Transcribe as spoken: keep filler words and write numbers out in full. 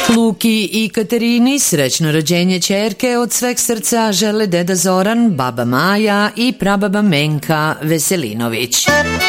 Luki i Katerini srećno rođenje ćerke od sveg srca žele deda Zoran, baba Maja i prababa Menka Veselinović.